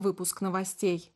Выпуск новостей.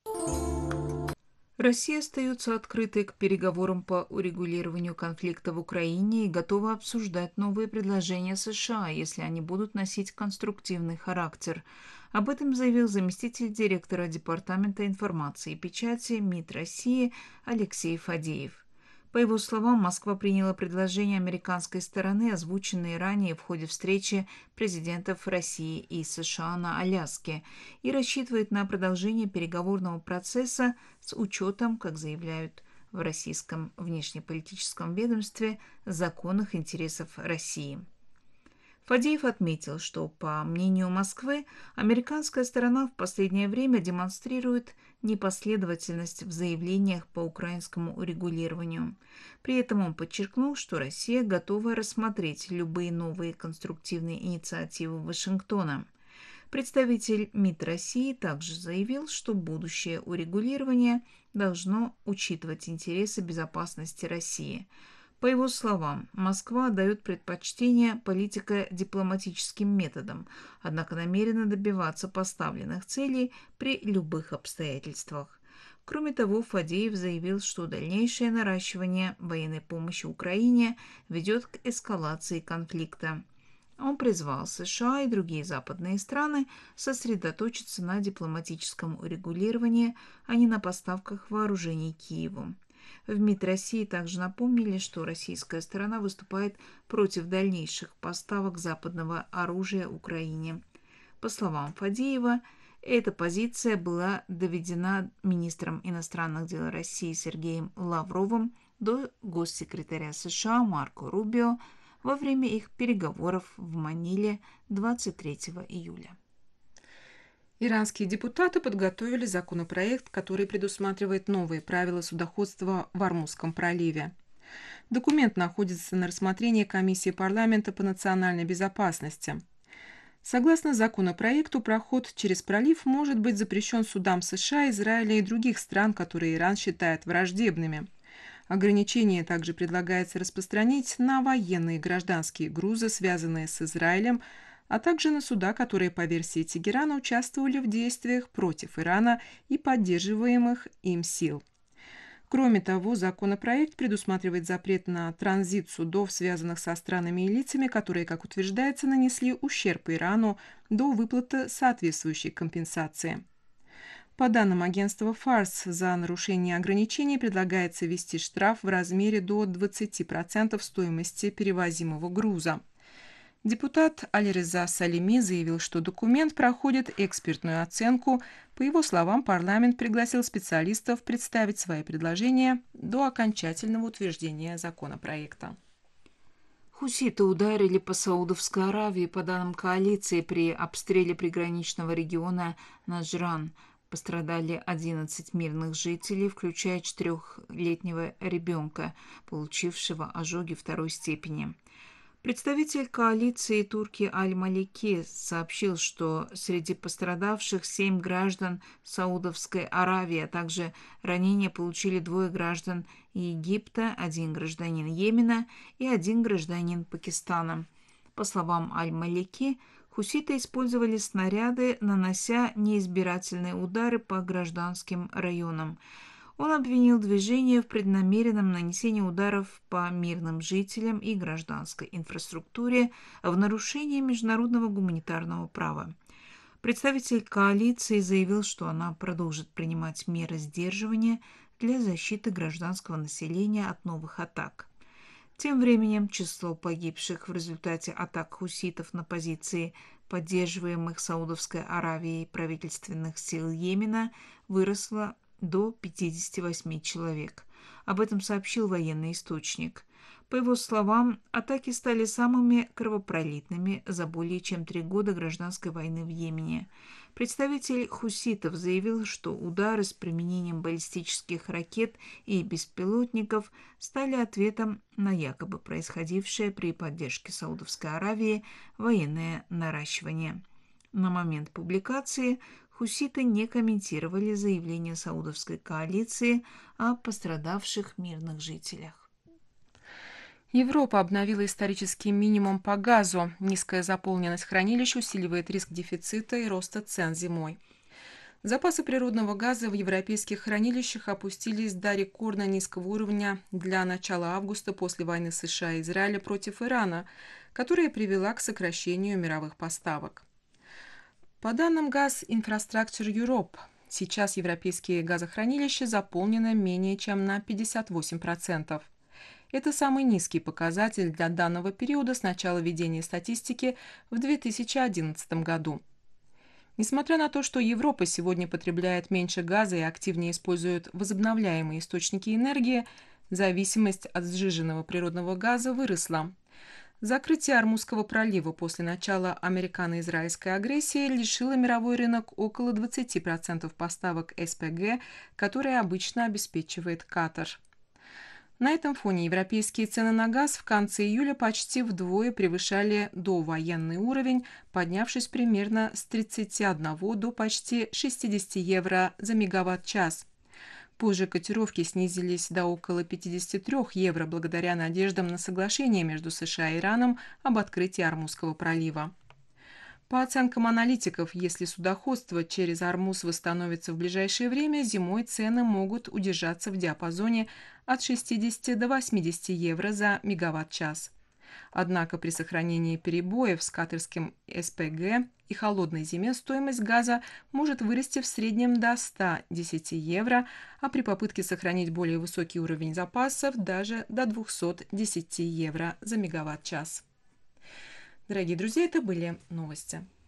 Россия остается открытой к переговорам по урегулированию конфликта в Украине и готова обсуждать новые предложения США, если они будут носить конструктивный характер. Об этом заявил заместитель директора Департамента информации и печати МИД России Алексей Фадеев. По его словам, Москва приняла предложения американской стороны, озвученные ранее в ходе встречи президентов России и США на Аляске, и рассчитывает на продолжение переговорного процесса с учетом, как заявляют в российском внешнеполитическом ведомстве, законных интересов России. Фадеев отметил, что, по мнению Москвы, американская сторона в последнее время демонстрирует непоследовательность в заявлениях по украинскому урегулированию. При этом он подчеркнул, что Россия готова рассмотреть любые новые конструктивные инициативы Вашингтона. Представитель МИД России также заявил, что будущее урегулирование должно учитывать интересы безопасности России. По его словам, Москва отдает предпочтение политико-дипломатическим методам, однако намерена добиваться поставленных целей при любых обстоятельствах. Кроме того, Фадеев заявил, что дальнейшее наращивание военной помощи Украине ведет к эскалации конфликта. Он призвал США и другие западные страны сосредоточиться на дипломатическом урегулировании, а не на поставках вооружений Киеву. В МИД России также напомнили, что российская сторона выступает против дальнейших поставок западного оружия Украине. По словам Фадеева, эта позиция была доведена министром иностранных дел России Сергеем Лавровым до госсекретаря США Марко Рубио во время их переговоров в Маниле 23 июля. Иранские депутаты подготовили законопроект, который предусматривает новые правила судоходства в Ормузском проливе. Документ находится на рассмотрении Комиссии парламента по национальной безопасности. Согласно законопроекту, проход через пролив может быть запрещен судам США, Израиля и других стран, которые Иран считает враждебными. Ограничение также предлагается распространить на военные и гражданские грузы, связанные с Израилем, а также на суда, которые, по версии Тегерана, участвовали в действиях против Ирана и поддерживаемых им сил. Кроме того, законопроект предусматривает запрет на транзит судов, связанных со странами и лицами, которые, как утверждается, нанесли ущерб Ирану до выплаты соответствующей компенсации. По данным агентства Фарс, за нарушение ограничений предлагается ввести штраф в размере до 20% стоимости перевозимого груза. Депутат Алиреза Салими заявил, что документ проходит экспертную оценку. По его словам, парламент пригласил специалистов представить свои предложения до окончательного утверждения законопроекта. Хуситы ударили по Саудовской Аравии, по данным коалиции, при обстреле приграничного региона Наджран. Пострадали 11 мирных жителей, включая 4-летнего ребенка, получившего ожоги второй степени. Представитель коалиции турки Аль-Малики сообщил, что среди пострадавших 7 граждан Саудовской Аравии, а также ранения получили 2 граждан Египта, 1 гражданин Йемена и 1 гражданин Пакистана. По словам Аль-Малики, хуситы использовали снаряды, нанося неизбирательные удары по гражданским районам. Он обвинил движение в преднамеренном нанесении ударов по мирным жителям и гражданской инфраструктуре в нарушении международного гуманитарного права. Представитель коалиции заявил, что она продолжит принимать меры сдерживания для защиты гражданского населения от новых атак. Тем временем число погибших в результате атак хуситов на позиции, поддерживаемых Саудовской Аравией правительственных сил Йемена, выросло до 58 человек. Об этом сообщил военный источник. По его словам, атаки стали самыми кровопролитными за более чем 3 года гражданской войны в Йемене. Представитель хуситов заявил, что удары с применением баллистических ракет и беспилотников стали ответом на якобы происходившее при поддержке Саудовской Аравии военное наращивание. На момент публикации хуситы не комментировали заявление саудовской коалиции о пострадавших мирных жителях. Европа обновила исторический минимум по газу. Низкая заполненность хранилищ усиливает риск дефицита и роста цен зимой. Запасы природного газа в европейских хранилищах опустились до рекордно низкого уровня для начала августа после войны США и Израиля против Ирана, которая привела к сокращению мировых поставок. По данным Gas Infrastructure Europe, сейчас европейские газохранилища заполнены менее чем на 58%. Это самый низкий показатель для данного периода с начала ведения статистики в 2011 году. Несмотря на то, что Европа сегодня потребляет меньше газа и активнее использует возобновляемые источники энергии, зависимость от сжиженного природного газа выросла. Закрытие Ормузского пролива после начала американо-израильской агрессии лишило мировой рынок около 20% поставок СПГ, которые обычно обеспечивает Катар. На этом фоне европейские цены на газ в конце июля почти вдвое превышали довоенный уровень, поднявшись примерно с 31 до почти 60 евро за мегаватт-час. Позже котировки снизились до около 53 евро благодаря надеждам на соглашение между США и Ираном об открытии Ормузского пролива. По оценкам аналитиков, если судоходство через Ормуз восстановится в ближайшее время, зимой цены могут удержаться в диапазоне от 60 до 80 евро за мегаватт-час. Однако при сохранении перебоев с катарским СПГ и холодной зиме стоимость газа может вырасти в среднем до 110 евро, а при попытке сохранить более высокий уровень запасов даже до 210 евро за мегаватт-час. Дорогие друзья, это были новости.